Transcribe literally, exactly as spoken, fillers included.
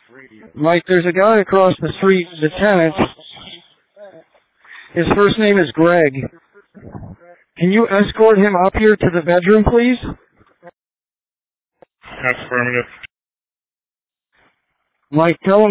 Mike, there's a guy across the street, the tenant. His first name is Greg. Can you escort him up here to the bedroom, please? Affirmative. Mike, tell him